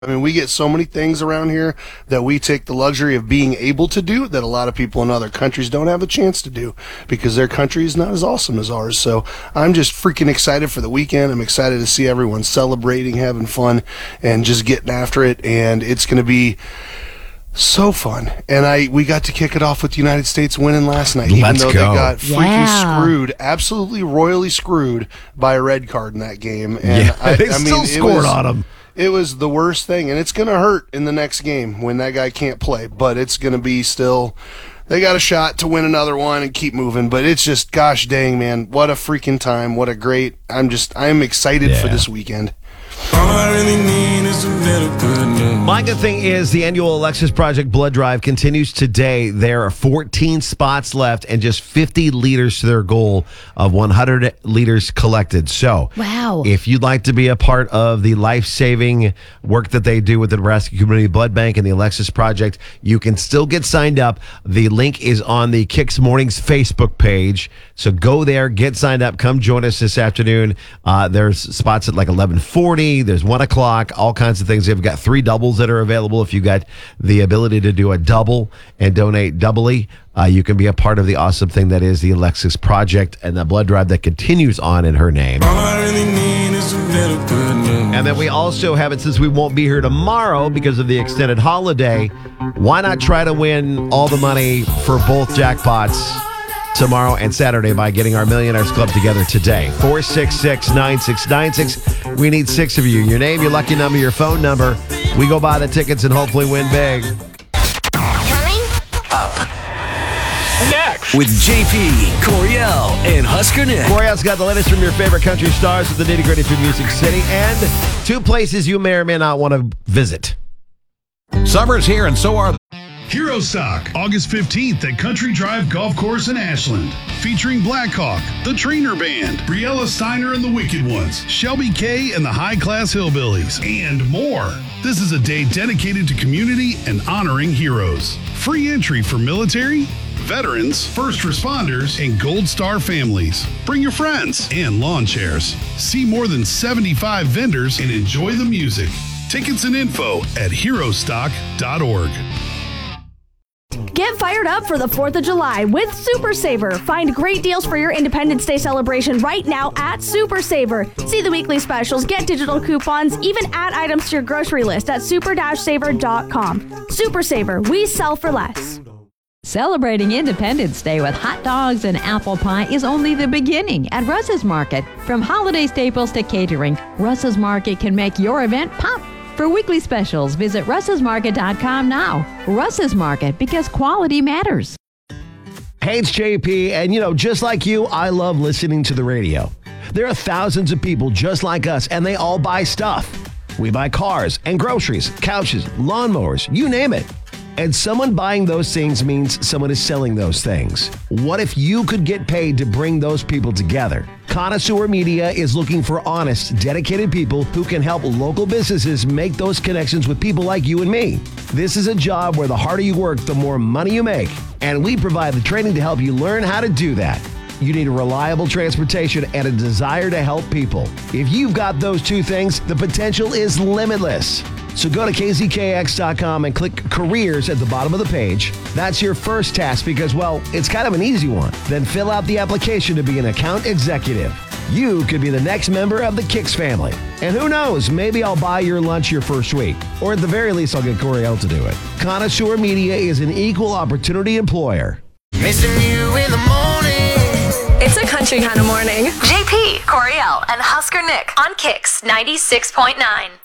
I mean, we get so many things around here that we take the luxury of being able to do that a lot of people in other countries don't have a chance to do because their country is not as awesome as ours. So I'm just freaking excited for the weekend. I'm excited to see everyone celebrating, having fun, and just getting after it. And it's going to be so fun. And we got to kick it off with the United States winning last night, even though they got freaking screwed, absolutely royally screwed by a red card in that game. And they still scored on them. It was the worst thing, and it's going to hurt in the next game when that guy can't play, but it's going to be still, they got a shot to win another one and keep moving, but it's just, gosh dang, man, what a freaking time, what a great, I'm excited for this weekend. All I really need is a little good news. My good thing is the annual Alexis Project Blood Drive continues today. There are 14 spots left and just 50 liters to their goal of 100 liters collected. So, if you'd like to be a part of the life-saving work that they do with the Nebraska Community Blood Bank and the Alexis Project, you can still get signed up. The link is on the Kicks Mornings Facebook page. So go there, get signed up, come join us this afternoon. There's spots at like 11:40. There's 1 o'clock, all kinds of things. They've got 3 doubles that are available. If you got the ability to do a double and donate doubly, you can be a part of the awesome thing that is the Alexis Project and the blood drive that continues on in her name. All I really need is a little good news. And then we also have it, since we won't be here tomorrow because of the extended holiday, why not try to win all the money for both jackpots tomorrow and Saturday by getting our Millionaires Club together today. 466-9696. We need 6 of you. Your name, your lucky number, your phone number. We go buy the tickets and hopefully win big. Coming up next with JP, Coriel, and Husker Nick. Coriel's got the latest from your favorite country stars with the nitty-gritty from Music City and 2 places you may or may not want to visit. Summer's here and so are Hero Stock, August 15th at Country Drive Golf Course in Ashland. Featuring Blackhawk, The Trainer Band, Briella Steiner and the Wicked Ones, Shelby K and the High Class Hillbillies, and more. This is a day dedicated to community and honoring heroes. Free entry for military, veterans, first responders, and Gold Star families. Bring your friends and lawn chairs. See more than 75 vendors and enjoy the music. Tickets and info at herostock.org. Get fired up for the 4th of July with Super Saver. Find great deals for your Independence Day celebration right now at Super Saver. See the weekly specials, get digital coupons, even add items to your grocery list at super-saver.com. Super Saver, we sell for less. Celebrating Independence Day with hot dogs and apple pie is only the beginning at Russ's Market. From holiday staples to catering, Russ's Market can make your event pop. For weekly specials, visit russesmarket.com now. Russ's Market, because quality matters. Hey, it's JP, and just like you, I love listening to the radio. There are thousands of people just like us, and they all buy stuff. We buy cars and groceries, couches, lawnmowers, you name it. And someone buying those things means someone is selling those things. What if you could get paid to bring those people together? Connoisseur Media is looking for honest, dedicated people who can help local businesses make those connections with people like you and me. This is a job where the harder you work, the more money you make. And we provide the training to help you learn how to do that. You need a reliable transportation and a desire to help people. If you've got those 2 things, the potential is limitless. So go to kzkx.com and click careers at the bottom of the page. That's your first task because, it's kind of an easy one. Then fill out the application to be an account executive. You could be the next member of the Kicks family. And who knows, maybe I'll buy your lunch your first week. Or at the very least, I'll get Coriel to do it. Connoisseur Media is an equal opportunity employer. missing you in the morning. It's a country kind of morning. JP, Coriel, and Husker Nick on Kicks 96.9.